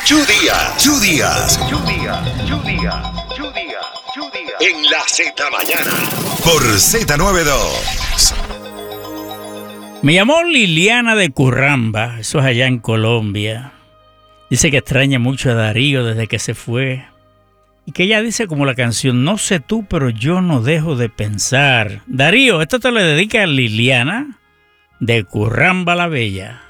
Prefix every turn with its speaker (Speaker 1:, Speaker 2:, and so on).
Speaker 1: Díaz. En la Z Mañana. Por Z92.
Speaker 2: Me llamó Liliana de Curramba, eso es allá en Colombia. Dice que extraña mucho a Darío desde que se fue. Y que ella dice como la canción, no sé tú, pero yo no dejo de pensar. Darío, esto te lo dedica a Liliana de Curramba la Bella.